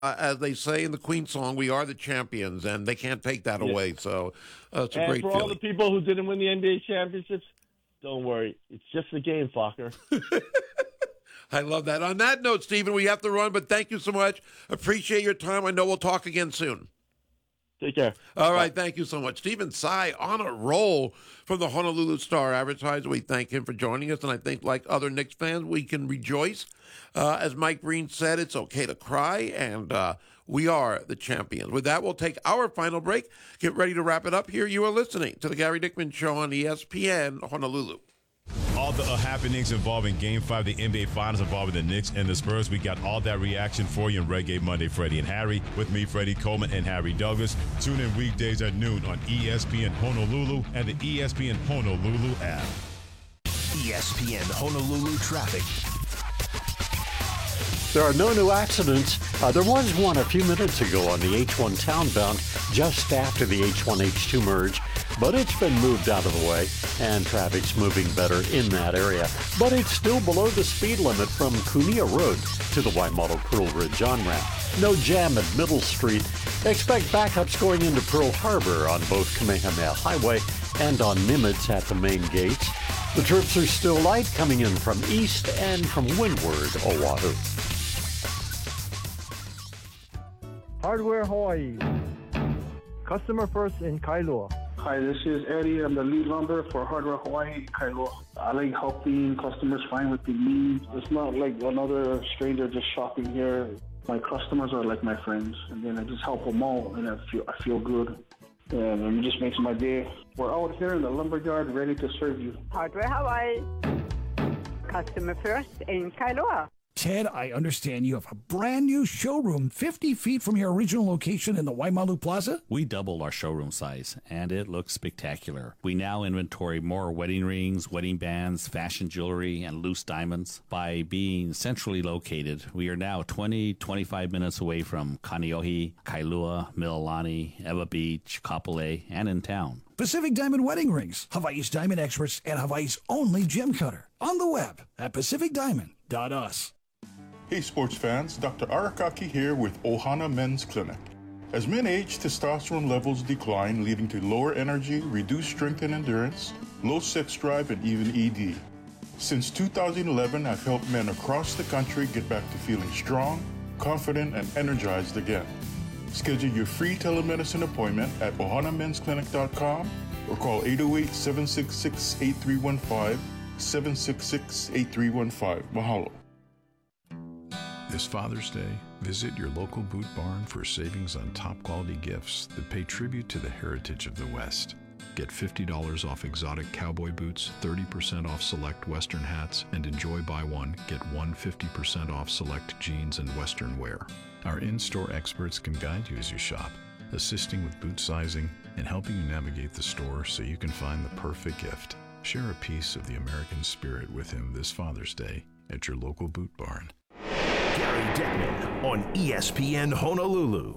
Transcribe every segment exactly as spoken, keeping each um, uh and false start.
uh, as they say in the Queen song, we are the champions, and they can't take that Yeah. away. So uh, it's a And great for feeling. all the people who didn't win the N B A championships, don't worry. It's just a game, Fokker. I love that. On that note, Stephen, we have to run, but thank you so much. Appreciate your time. I know we'll talk again soon. Take care. All right, thank you so much. Stephen Tsai on a roll from the Honolulu Star Advertiser. We thank him for joining us, and I think like other Knicks fans, we can rejoice. Uh, as Mike Breen said, it's okay to cry, and uh, we are the champions. With that, we'll take our final break. Get ready to wrap it up here. You are listening to the Gary Dickman Show on E S P N Honolulu. All the uh, happenings involving Game five, the N B A Finals involving the Knicks and the Spurs. We got all that reaction for you in Reggae Monday, Freddie and Harry. With me, Freddie Coleman and Harry Douglas. Tune in weekdays at noon on E S P N Honolulu and the E S P N Honolulu app. E S P N Honolulu traffic. There are no new accidents. Uh, there was one a few minutes ago on the H one townbound just after the H one H two merge, but it's been moved out of the way and traffic's moving better in that area. But it's still below the speed limit from Kunia Road to the Waimalo Pearl Ridge on-ramp. No jam at Middle Street. Expect backups going into Pearl Harbor on both Kamehameha Highway and on Nimitz at the main gates. The trips are still light coming in from east and from windward Oahu. Hardware Hawaii. Customer first in Kailua. Hi, this is Eddie. I'm the lead lumber for Hardware Hawaii in Kailua. I like helping customers find what they need. It's not like another stranger just shopping here. My customers are like my friends, and then I just help them out, and I feel I feel good, and it just makes my day. We're out here in the lumber yard ready to serve you. Hardware Hawaii. Customer first in Kailua. Ted, I understand you have a brand new showroom fifty feet from your original location in the Waimalu Plaza? We doubled our showroom size, and it looks spectacular. We now inventory more wedding rings, wedding bands, fashion jewelry, and loose diamonds. By being centrally located, we are now twenty, twenty-five minutes away from Kaneohe, Kailua, Mililani, Ewa Beach, Kapolei, and in town. Pacific Diamond Wedding Rings, Hawaii's diamond experts and Hawaii's only gem cutter. On the web at pacific diamond dot u s. Hey sports fans, Doctor Arakaki here with Ohana Men's Clinic. As men age, testosterone levels decline, leading to lower energy, reduced strength and endurance, low sex drive, and even E D. Since two thousand eleven, I've helped men across the country get back to feeling strong, confident, and energized again. Schedule your free telemedicine appointment at ohana men's clinic dot com or call eight oh eight, seven six six, eight three one five, seven six six, eight three one five. Mahalo. This Father's Day, visit your local Boot Barn for savings on top quality gifts that pay tribute to the heritage of the West. Get fifty dollars off exotic cowboy boots, thirty percent off select Western hats, and enjoy buy one, get one fifty percent off select jeans and Western wear. Our in-store experts can guide you as you shop, assisting with boot sizing and helping you navigate the store so you can find the perfect gift. Share a piece of the American spirit with him this Father's Day at your local Boot Barn. Gary Dickman on E S P N Honolulu.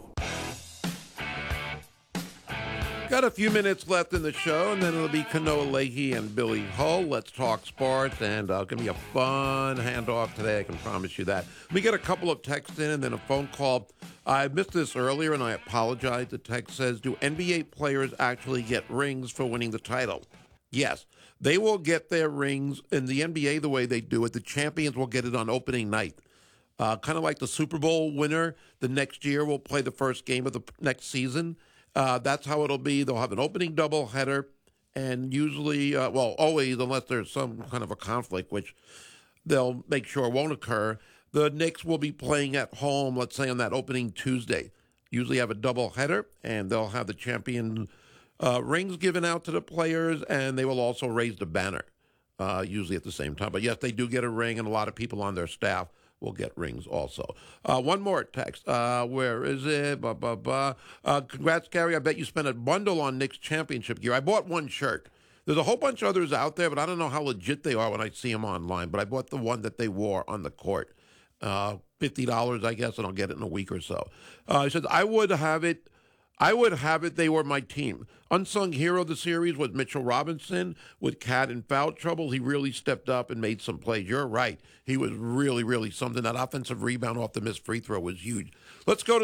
Got a few minutes left in the show, and then it'll be Kanoa Leahy and Billy Hull. Let's talk sports, and uh, going to be a fun handoff today, I can promise you that. We get a couple of texts in and then a phone call. I missed this earlier, and I apologize. The text says, do N B A players actually get rings for winning the title? Yes, they will get their rings in the N B A the way they do it. The champions will get it on opening night. Uh, kind of like the Super Bowl winner, the next year will play the first game of the next season. Uh, that's how it'll be. They'll have an opening doubleheader, and usually, uh, well, always, unless there's some kind of a conflict, which they'll make sure won't occur, the Knicks will be playing at home, let's say on that opening Tuesday. Usually have a doubleheader, and they'll have the champion uh, rings given out to the players, and they will also raise the banner, uh, usually at the same time. But yes, they do get a ring, and a lot of people on their staff will get rings also. Uh, one more text. Uh, where is it? Blah, blah, blah. Uh, congrats, Gary. I bet you spent a bundle on Knicks championship gear. I bought one shirt. There's a whole bunch of others out there, but I don't know how legit they are when I see them online. But I bought the one that they wore on the court. Uh, fifty dollars, I guess, and I'll get it in a week or so. Uh, he says, I would have it. I would have it they were my team. Unsung hero of the series was Mitchell Robinson. With Cat in foul trouble, he really stepped up and made some plays. You're right. He was really, really something. That offensive rebound off the missed free throw was huge. Let's go to